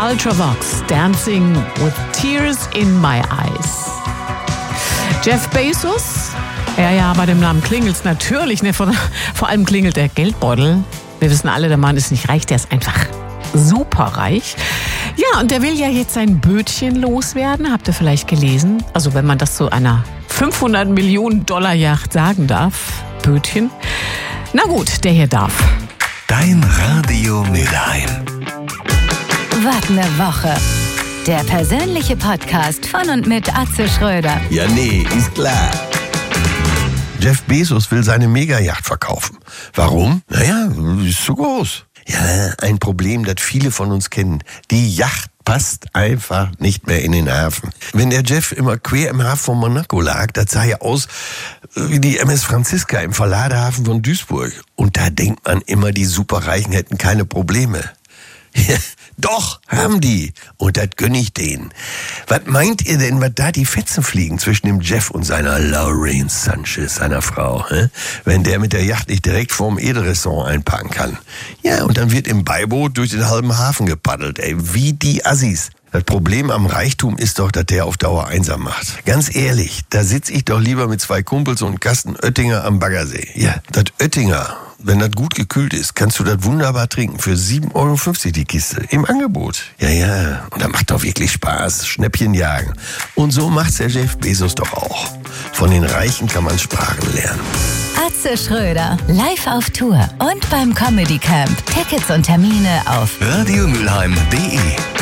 Ultravox, Dancing with Tears in My Eyes. Jeff Bezos, ja, bei dem Namen klingelt's natürlich, ne? Vor allem klingelt der Geldbeutel. Wir wissen alle, der Mann ist nicht reich, der ist einfach superreich. Ja, und der will ja jetzt sein Bötchen loswerden, habt ihr vielleicht gelesen? Also wenn man das zu einer 500 Millionen Dollar Yacht sagen darf, Bötchen. Na gut, der hier darf. Dein Radio Mülheim. Was ne Woche. Der persönliche Podcast von und mit Atze Schröder. Ja, nee, ist klar. Jeff Bezos will seine Megayacht verkaufen. Warum? Naja, ist zu groß. Ja, ein Problem, das viele von uns kennen. Die Yacht passt einfach nicht mehr in den Hafen. Wenn der Jeff immer quer im Hafen von Monaco lag, das sah ja aus wie die MS Franziska im Verladehafen von Duisburg. Und da denkt man immer, die Superreichen hätten keine Probleme. Ja, doch, haben die. Und das gönn ich denen. Was meint ihr denn, was da die Fetzen fliegen zwischen dem Jeff und seiner Lauren Sanchez, seiner Frau, wenn der mit der Yacht nicht direkt vorm Edelrestaurant einparken kann? Ja, und dann wird im Beiboot durch den halben Hafen gepaddelt, wie die Assis. Das Problem am Reichtum ist doch, dass der auf Dauer einsam macht. Ganz ehrlich, da sitz ich doch lieber mit 2 Kumpels und einem Kasten Oettinger am Baggersee. Ja, das Oettinger, wenn das gut gekühlt ist, kannst du das wunderbar trinken. Für 7,50 € die Kiste. Im Angebot. Ja. Und das macht doch wirklich Spaß. Schnäppchen jagen. Und so macht's der Jeff Bezos doch auch. Von den Reichen kann man Sprachen lernen. Atze Schröder, live auf Tour und beim Comedy Camp. Tickets und Termine auf radiomülheim.de